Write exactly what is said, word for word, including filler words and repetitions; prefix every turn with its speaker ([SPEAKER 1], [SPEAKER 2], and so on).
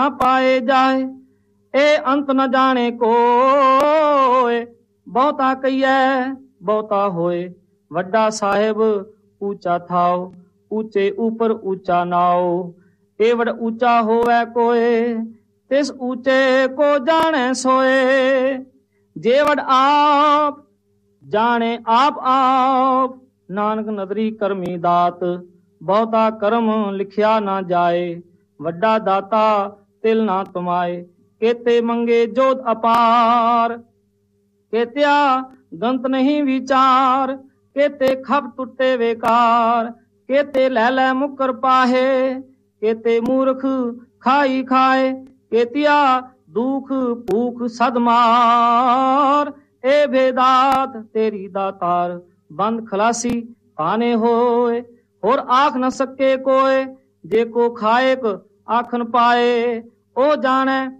[SPEAKER 1] ਪਾਏ ਜਾਏ, ਇਹ ਅੰਤ ਨ ਜਾਣੇ ਕੋਏ। ਬਹੁਤਾ ਕਹੀਐ ਬਹੁਤਾ ਹੋਏ, ਵੱਡਾ ਸਾਹਿਬ ਊਚਾ ਥਾਓ, ਊਚੇ ਉਪਰ ਊਚਾ ਨਾਓ। ਏਵੜ ਊਚਾ ਹੋਵੇ ਕੋਏ, ਤਿਸ ਊਚੇ ਕੋ ਜਾਣੈ ਸੋਏ। ਜੇਵੜ ਆਪ ਜਾਣੇ ਆਪ ਆਪ, ਨਾਨਕ ਨਦਰੀ ਕਰਮੀ ਦਾਤ। ਬਹੁਤਾ ਕਰਮ ਲਿਖਿਆ ਨਾ ਜਾਏ, ਵੱਡਾ ਦਾਤਾ ਤਿਲ ਨਾ ਤੁਮਾਏ। ਕੇਤੇ ਮੰਗੇ ਜੋਤ ਅਪਾਰ, ਕੇਤਿਆ ਗੰਤ ਨਹੀਂ ਵਿਚਾਰ। ਕੇਤੇ ਖਪ ਟੁੱਟੇ ਵੇਕਾਰ, ਕੇਤੇ ਲੈ ਲੈ ਮੁਕਰ ਪਾਹੇ। ਕੇਤੇ ਮੂਰਖ ਖਾਈ ਖਾਏ, ਕੇਤਿਆ ਦੁਖ ਭੂਖ ਸਦ ਮਾਰ। ਏ ਭੇਦਾਤ ਤੇਰੀ ਦਾਤਾਰ, ਬੰਦ ਖਲਾਸੀ ਪਾਨੇ ਹੋਏ। ਹੋਰ ਆਖ ਨ ਸਕੇ ਕੋਏ, ਜੇ ਕੋ ਖਾਏਕ ਆਖਨ ਪਾਏ। ਉਹ ਜਾਣੈ